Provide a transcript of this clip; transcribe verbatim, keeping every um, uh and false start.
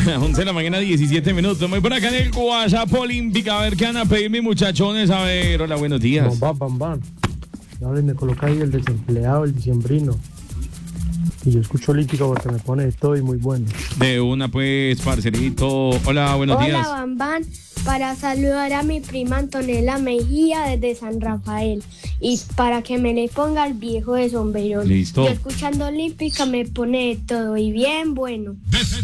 once de la mañana, diecisiete minutos. Muy por acá en el WhatsApp Olímpica. A ver qué van a pedir mis muchachones. A ver, hola, buenos días. Bam, bam, bam. Dale, me coloca ahí el desempleado, el diciembrino. Y yo escucho Olímpica porque me pone de todo y muy bueno. De una, pues, parcerito. Hola, buenos Hola, días. Bam Bam, para saludar a mi prima Antonella Mejía desde San Rafael y para que me le ponga el viejo de sombrerón. Listo. Yo escuchando Olímpica me pone de todo y bien bueno.